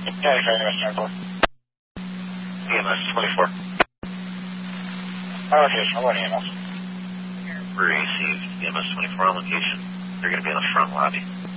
Yeah, EMS 24. EMS 24. Location, what EMS? We received EMS 24 on location. They're going to be in the front lobby.